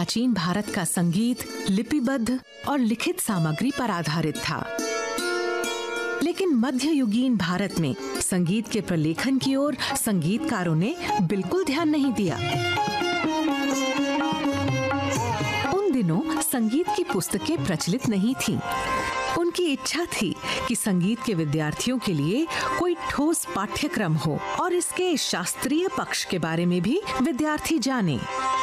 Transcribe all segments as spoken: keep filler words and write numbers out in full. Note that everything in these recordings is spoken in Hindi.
प्राचीन भारत का संगीत लिपिबद्ध और लिखित सामग्री पर आधारित था, लेकिन मध्ययुगीन भारत में संगीत के प्रलेखन की ओर संगीतकारों ने बिल्कुल ध्यान नहीं दिया। उन दिनों संगीत की पुस्तकें प्रचलित नहीं थीं। उनकी इच्छा थी कि संगीत के विद्यार्थियों के लिए कोई ठोस पाठ्यक्रम हो और इसके शास्त्रीय पक्ष के बारे में भी विद्यार्थी जाने।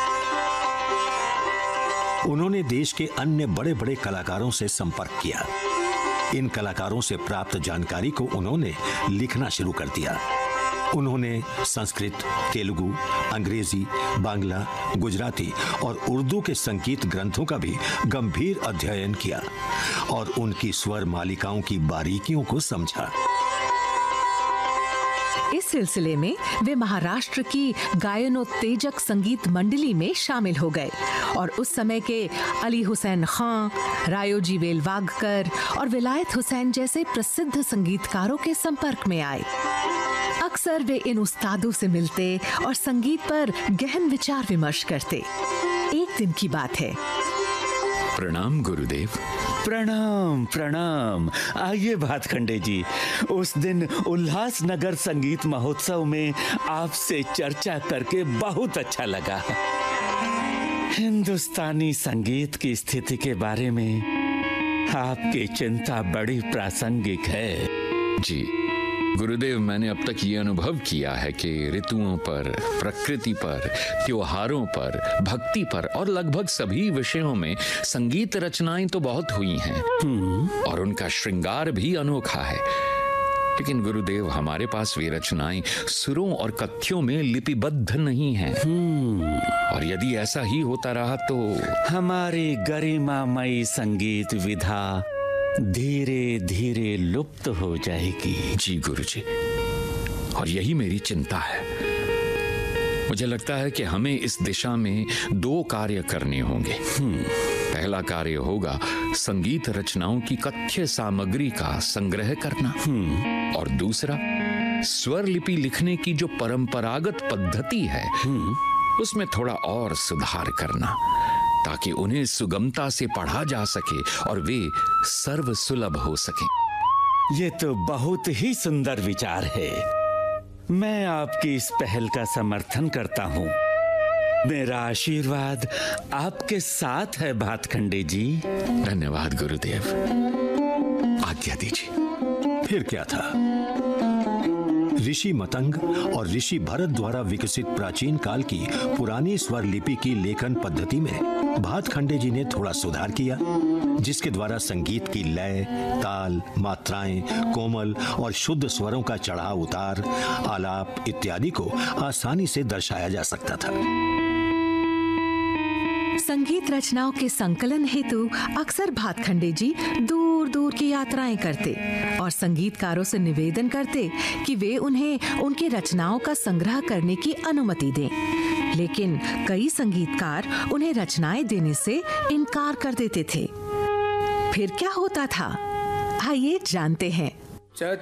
उन्होंने देश के अन्य बड़े बड़े कलाकारों से संपर्क किया। इन कलाकारों से प्राप्त जानकारी को उन्होंने लिखना शुरू कर दिया। उन्होंने संस्कृत, तेलुगु, अंग्रेजी, बांग्ला, गुजराती और उर्दू के संगीत ग्रंथों का भी गंभीर अध्ययन किया और उनकी स्वर मालिकाओं की बारीकियों को समझा। इस सिलसिले में वे महाराष्ट्र की गायनोत्तेजक संगीत मंडली में शामिल हो गए और उस समय के अली हुसैन खां, रायोजी वेलवागकर और विलायत हुसैन जैसे प्रसिद्ध संगीतकारों के संपर्क में आए। अक्सर वे इन उस्तादों से मिलते और संगीत पर गहन विचार विमर्श करते। एक दिन की बात है। प्रणाम गुरुदेव। प्रणाम प्रणाम। आइए भातखंडे जी, उस दिन उल्लासनगर संगीत महोत्सव में आपसे चर्चा करके बहुत अच्छा लगा। हिंदुस्तानी संगीत की स्थिति के बारे में आपकी चिंता बड़ी प्रासंगिक है। जी गुरुदेव, मैंने अब तक ये अनुभव किया है कि ऋतुओं पर, प्रकृति पर, त्योहारों पर, भक्ति पर और लगभग सभी विषयों में संगीत रचनाएं तो बहुत हुई हैं और उनका श्रृंगार भी अनोखा है। लेकिन गुरुदेव, हमारे पास वे रचनाएं सुरों और कथ्यों में लिपिबद्ध नहीं हैं। और यदि ऐसा ही होता रहा तो हमारी गरिमामयी संगीत विधा धीरे धीरे लुप्त हो जाएगी। जी गुरुजी, और यही मेरी चिंता है। मुझे लगता है कि हमें इस दिशा में दो कार्य करने होंगे। पहला कार्य होगा संगीत रचनाओं की कथ्य सामग्री का संग्रह करना और दूसरा स्वर लिपि लिखने की जो परंपरागत पद्धति है उसमें थोड़ा और सुधार करना, ताकि उन्हें सुगमता से पढ़ा जा सके और वे सर्व सुलभ हो सके। ये तो बहुत ही सुंदर विचार है। मैं आपकी इस पहल का समर्थन करता हूँ। मेरा आशीर्वाद आपके साथ है भातखंडे जी। धन्यवाद गुरुदेव, आज्ञा दीजिए। फिर क्या था? ऋषि मतंग और ऋषि भरत द्वारा विकसित प्राचीन काल की पुरानी स्वर लिपि की लेखन पद्धति में भातखंडे जी ने थोड़ा सुधार किया, जिसके द्वारा संगीत की लय, ताल, मात्राएं, कोमल और शुद्ध स्वरों का चढ़ाव उतार, आलाप इत्यादि को आसानी से दर्शाया जा सकता था। संगीत रचनाओं के संकलन हेतु अक्सर भातखंडे जी दूर दूर की यात्राएं करते और संगीतकारों से निवेदन करते कि वे उन्हें उनकी रचनाओं का संग्रह करने की अनुमति दें। लेकिन कई संगीतकार उन्हें रचनाएं देने से इनकार कर देते थे। फिर क्या होता था, आइए जानते हैं।